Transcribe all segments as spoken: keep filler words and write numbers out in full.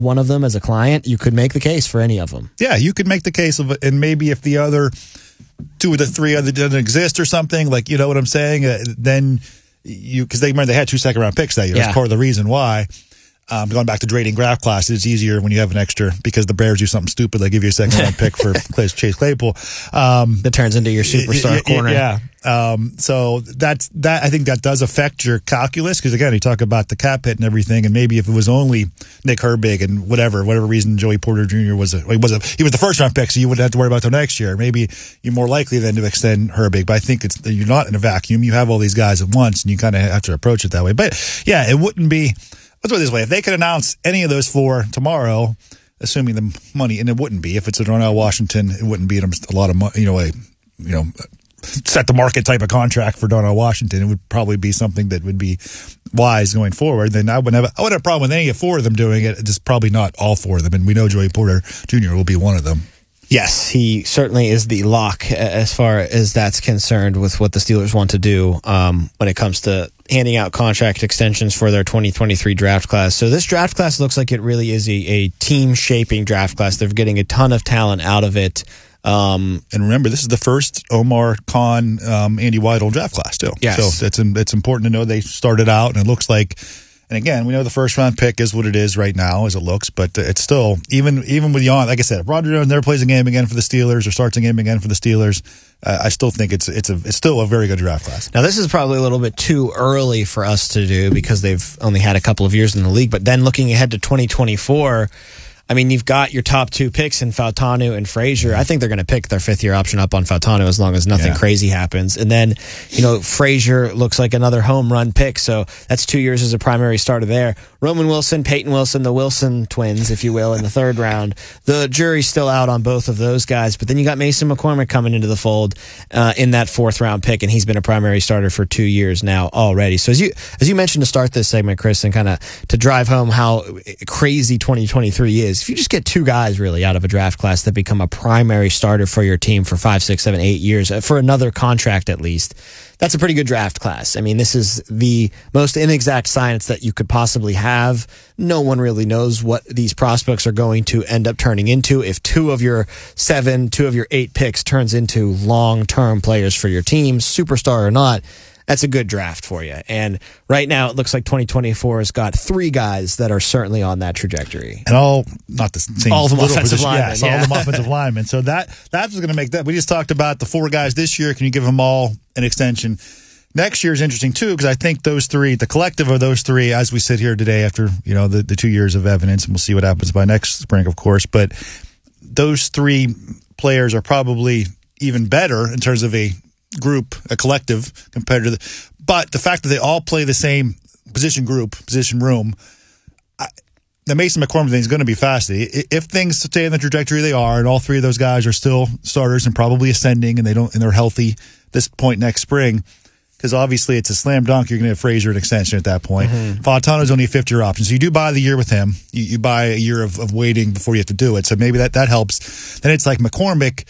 one of them as a client, you could make the case for any of them. Yeah, you could make the case of it, and maybe if the other two of the three other didn't exist or something, like, you know what I'm saying, uh, then you, because they remember they had two second round picks that year. Yeah. That's part of the reason why. Um, going back to trading draft classes, it's easier when you have an extra, because the Bears do something stupid, they give you a second round pick for Chase Claypool. Um, that turns into your superstar it, it, corner. Yeah. Um, so that's that. I think that does affect your calculus, because again, you talk about the cap hit and everything, and maybe if it was only Nick Herbig and whatever, whatever reason Joey Porter Junior was a, he was a he was the first round pick, so you wouldn't have to worry about till next year. Maybe you're more likely then to extend Herbig, but I think it's you're not in a vacuum. You have all these guys at once, and you kind of have to approach it that way. But yeah, it wouldn't be. Let's put it this way: if they could announce any of those four tomorrow, assuming the money, and it wouldn't be if it's a Darnell Washington, it wouldn't be a lot of money. You know, a you know. set the market type of contract for Darnell Washington. It would probably be something that would be wise going forward. Then I wouldn't have, I wouldn't have a problem with any of four of them doing it, just probably not all four of them. And we know Joey Porter Junior will be one of them. Yes, he certainly is the lock as far as that's concerned with what the Steelers want to do um, when it comes to handing out contract extensions for their twenty twenty-three draft class. So this draft class looks like it really is a, a team-shaping draft class. They're getting a ton of talent out of it. Um, and remember, this is the first Omar Khan, um, Andy Weidel draft class, too. Yes. So it's, it's important to know they started out, and it looks like, and again, we know the first round pick is what it is right now as it looks, but it's still, even even with Jan, like I said, if Roger Jones never plays a game again for the Steelers or starts a game again for the Steelers, uh, I still think it's it's a it's still a very good draft class. Now, this is probably a little bit too early for us to do because they've only had a couple of years in the league, but then looking ahead to twenty twenty-four, I mean, you've got your top two picks in Fautanu and Frazier. I think they're going to pick their fifth year option up on Fautanu as long as nothing yeah. crazy happens. And then, you know, Frazier looks like another home run pick. So that's two years as a primary starter there. Roman Wilson, Peyton Wilson, the Wilson twins, if you will, in the third round. The jury's still out on both of those guys. But then you got Mason McCormick coming into the fold uh, in that fourth round pick, and he's been a primary starter for two years now already. So as you as you mentioned to start this segment, Chris, and kind of to drive home how crazy twenty twenty-three is, if you just get two guys really out of a draft class that become a primary starter for your team for five, six, seven, eight years, for another contract at least, that's a pretty good draft class. I mean, this is the most inexact science that you could possibly have. No one really knows what these prospects are going to end up turning into. If two of your seven, two of your eight picks turns into long-term players for your team, superstar or not, that's a good draft for you. And right now it looks like twenty twenty-four has got three guys that are certainly on that trajectory. And all, not the same. All of them offensive position, linemen. Yes, yeah. all of them offensive linemen. So that that's going to make that. We just talked about the four guys this year. Can you give them all an extension? Next year is interesting too, because I think those three, the collective of those three, as we sit here today after, you know, the, the two years of evidence, and we'll see what happens by next spring, of course, but those three players are probably even better in terms of a group, a collective, compared to the, but the fact that they all play the same position group, position room, I, the Mason McCormick thing is going to be fast. If things stay in the trajectory they are, and all three of those guys are still starters and probably ascending, and they don't, and they're healthy this point next spring, because obviously it's a slam dunk. You're going to have Frazier an extension at that point. Mm-hmm. Fontano's only a fifth-year option, so you do buy the year with him. You, you buy a year of, of waiting before you have to do it. So maybe that that helps. Then it's like McCormick.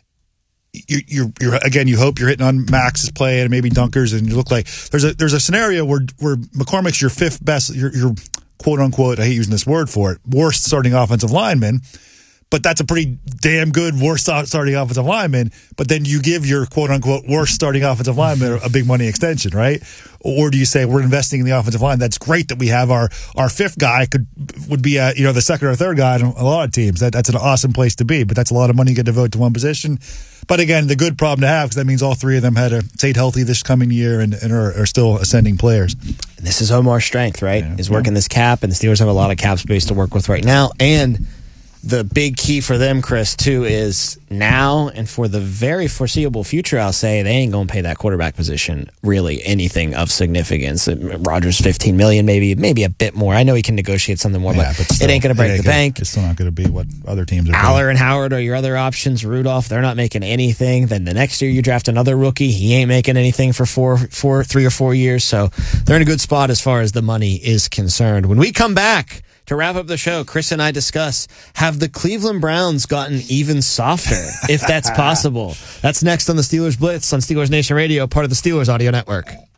You're, you're, you're again. You hope you're hitting on Max's play and maybe dunkers, and you look like there's a there's a scenario where where McCormick's your fifth best, your, your quote unquote. I hate using this word for it. Worst starting offensive lineman. But that's a pretty damn good worst starting offensive lineman. But then you give your quote-unquote worst starting offensive lineman a big money extension, right? Or do you say we're investing in the offensive line? That's great that we have our, our fifth guy could would be a, you know the second or third guy on a lot of teams. That that's an awesome place to be. But that's a lot of money you get to devote to one position. But again, the good problem to have, because that means all three of them had to stay healthy this coming year and, and are, are still ascending players. And this is Omar's strength, right? Yeah. Is working this cap, and the Steelers have a lot of cap space to work with right now. And the big key for them, Chris, too, is now and for the very foreseeable future, I'll say, they ain't going to pay that quarterback position really anything of significance. Rodgers fifteen million dollars, maybe maybe a bit more. I know he can negotiate something more, yeah, but, but still, it ain't going to break the gonna, bank. It's still not going to be what other teams are Aller doing. and Howard are your other options. Rudolph, they're not making anything. Then the next year you draft another rookie. He ain't making anything for four, four, three or four years. So they're in a good spot as far as the money is concerned. When we come back, to wrap up the show, Chris and I discuss, have the Cleveland Browns gotten even softer, if that's possible? That's next on the Steelers Blitz on Steelers Nation Radio, part of the Steelers Audio Network.